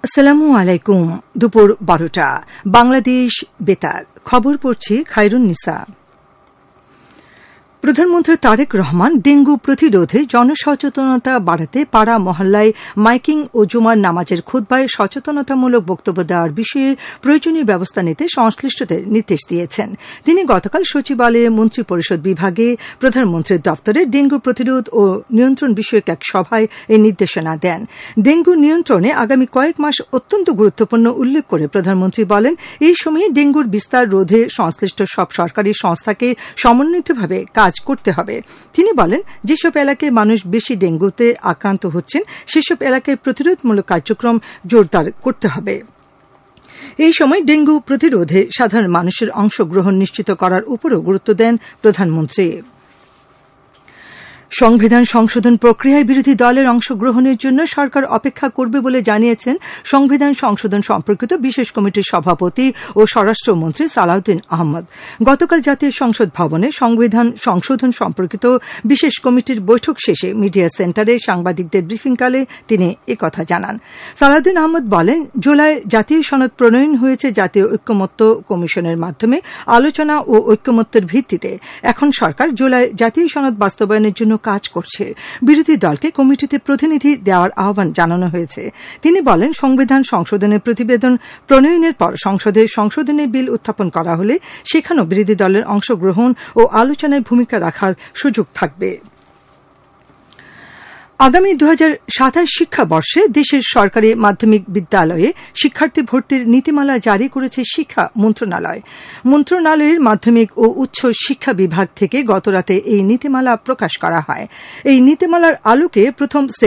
আসসালামু আলাইকুম। দুপুর 12টা বাংলাদেশ বেতার খবর পড়ছি খায়রুন্নিসা। প্রধানমন্ত্রী তারেক রহমান ডেঙ্গু প্রতিরোধে জনসচেতনতা বাড়াতে পাড়া মহল্লায় মাইকিং ও জুমার নামাজের খুতবায় সচেতনতামূলক বক্তব্য দেওয়ার বিষয়ে প্রয়োজনীয় ব্যবস্থা নিতে সংশ্লিষ্টদের নির্দেশ দিয়েছেন। তিনি গতকাল সচিবালয়ে মন্ত্রিপরিষদ বিভাগে প্রধানমন্ত্রীর দপ্তরে ডেঙ্গু প্রতিরোধ ও নিয়ন্ত্রণ বিষয়ক এক সভায় এই নির্দেশনা দেন। ডেঙ্গু নিয়ন্ত্রণে আগামী কয়েক মাস অত্যন্ত গুরুত্বপূর্ণ উল্লেখ করে প্রধানমন্ত্রী বলেন, এই সময়ে ডেঙ্গুর বিস্তার রোধে সংশ্লিষ্ট সব সরকারি সংস্থাকে সমন্বিতভাবে কাজ করতে হবে। তিনি বলেন, যেসব এলাকায় মানুষ বেশি ডেঙ্গুতে আক্রান্ত হচ্ছেন সেসব এলাকায় প্রতিরোধমূলক কার্যক্রম জোরদার করতে হবে। এই সময় ডেঙ্গু প্রতিরোধে সাধারণ মানুষের অংশগ্রহণ নিশ্চিত করার উপরও গুরুত্ব দেন প্রধানমন্ত্রী। সংবিধান সংশোধন প্রক্রিয়ায় বিরোধী দলের অংশগ্রহণের জন্য সরকার অপেক্ষা করবে বলে জানিয়েছেন সংবিধান সংশোধন সম্পর্কিত বিশেষ কমিটির সভাপতি ও স্বরাষ্ট্রমন্ত্রী সালাউদ্দিন আহমদ। গতকাল জাতীয় সংসদ ভবনে সংবিধান সংশোধন সম্পর্কিত বিশেষ কমিটির বৈঠক শেষে মিডিয়া সেন্টারে সাংবাদিকদের ব্রিফিংকালে তিনি একথা জানান। সালাউদ্দিন আহমদ বলেন, জুলাই জাতীয় সনদ প্রণয়ন হয়েছে জাতীয় ঐক্যমত্য কমিশনের মাধ্যমে আলোচনা ও ঐক্যমত্যের ভিত্তিতে। এখন সরকার জুলাই জাতীয় সনদ বাস্তবায়নের জন্য কাজ করছে। বিরোধী দলকে কমিটিতে প্রতিনিধি দেওয়ার আহ্বান জানানো হয়েছে। তিনি বলেন, সংবিধান সংশোধনের প্রতিবেদন প্রণয়নের পর সংসদে সংশোধনের বিল উত্থাপন করা হলে সেখানেও বিরোধী দলের অংশগ্রহণ ও আলোচনায় ভূমিকা রাখার সুযোগ থাকবে। আগামী 2027 শিক্ষাবর্ষে দেশের সরকারি মাধ্যমিক বিদ্যালয়ে শিক্ষার্থী ভর্তির নীতিমালা জারি করেছে শিক্ষা মন্ত্রণালয়। মন্ত্রণালয়ের মাধ্যমিক ও উচ্চ শিক্ষা বিভাগ থেকে গতরাতে এই নীতিমালা প্রকাশ করা হয়। এই নীতিমালার আলোকে প্রথম